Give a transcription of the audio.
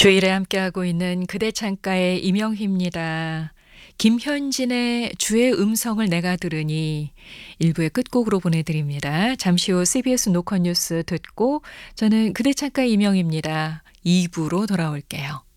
주일에 함께하고 있는 그대 창가의 이명희입니다. 김현진의 주의 음성을 내가 들으니 일부의 끝곡으로 보내드립니다. 잠시 후 CBS 노컷 뉴스 듣고 저는 그대 창가의 이명희입니다. 2부로 돌아올게요.